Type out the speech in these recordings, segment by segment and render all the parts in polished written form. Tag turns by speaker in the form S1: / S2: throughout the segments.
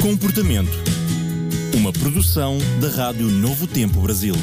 S1: Comportamento. Uma produção da Rádio Novo Tempo Brasil.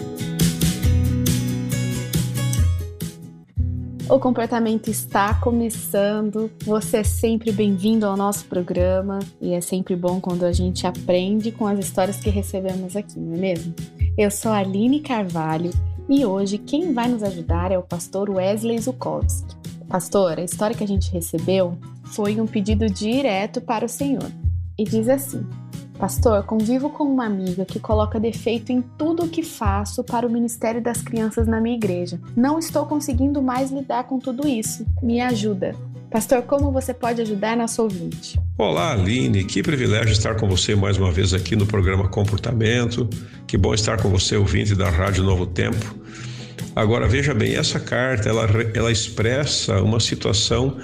S2: O Comportamento está começando. Você é sempre bem-vindo ao nosso programa e é sempre bom quando a gente aprende com as histórias que recebemos aqui, não é mesmo? Eu sou a Aline Carvalho e hoje quem vai nos ajudar é o pastor Wesley Zukovski. Pastor, a história que a gente recebeu foi um pedido direto para o Senhor e diz assim: Pastor, convivo com uma amiga que coloca defeito em tudo o que faço para o Ministério das Crianças na minha igreja. Não estou conseguindo mais lidar com tudo isso. Me ajuda. Pastor, como você pode ajudar nosso ouvinte?
S3: Olá, Aline. Que privilégio estar com você mais uma vez aqui no programa Comportamento. Que bom estar com você, ouvinte da Rádio Novo Tempo. Agora, veja bem, essa carta, ela expressa uma situação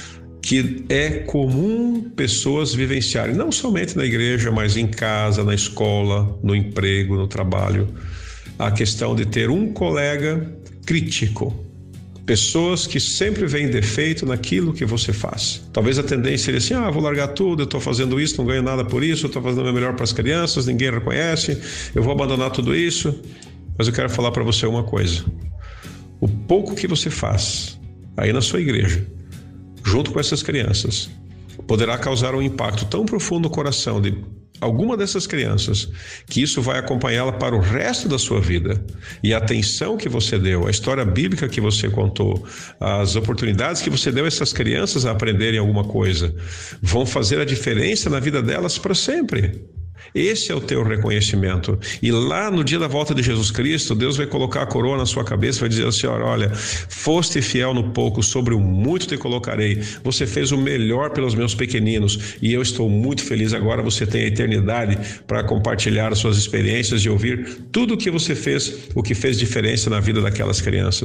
S3: que é comum pessoas vivenciarem, não somente na igreja, mas em casa, na escola, no emprego, no trabalho. A questão de ter um colega crítico. Pessoas que sempre veem defeito naquilo que você faz. Talvez a tendência seria assim: vou largar tudo, eu estou fazendo isso, não ganho nada por isso, eu estou fazendo o meu melhor para as crianças, ninguém reconhece, eu vou abandonar tudo isso. Mas eu quero falar para você uma coisa. O pouco que você faz aí na sua igreja, junto com essas crianças, poderá causar um impacto tão profundo no coração de alguma dessas crianças, que isso vai acompanhá-la para o resto da sua vida. E a atenção que você deu, a história bíblica que você contou, as oportunidades que você deu a essas crianças a aprenderem alguma coisa, vão fazer a diferença na vida delas para sempre. Esse é o teu reconhecimento. E lá no dia da volta de Jesus Cristo, Deus vai colocar a coroa na sua cabeça e vai dizer ao Senhor: olha, foste fiel no pouco, sobre o muito te colocarei. Você fez o melhor pelos meus pequeninos e eu estou muito feliz. Agora você tem a eternidade para compartilhar as suas experiências e ouvir tudo o que você fez, o que fez diferença na vida daquelas crianças.